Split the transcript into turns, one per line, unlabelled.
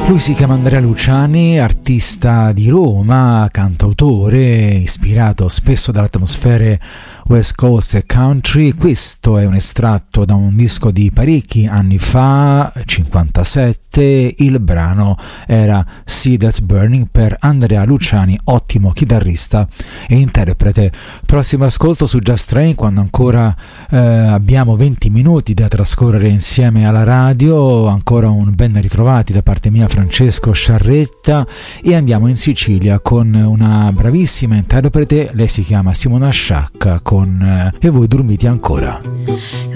Lui si chiama Andrea Luciani, artista di Roma, cantautore, ispirato spesso dalle atmosfere West Coast e country. Questo è un estratto da un disco di parecchi anni fa, 57, il brano era See That's Burning per Andrea Luciani, ottimo chitarrista e interprete. Prossimo ascolto su Just Train, quando ancora abbiamo 20 minuti da trascorrere insieme alla radio. Ancora un ben ritrovati da parte mia, Francesco Sciarretta, e andiamo in Sicilia con una bravissima interprete. Lei si chiama Simona Sciacca con E voi dormite ancora.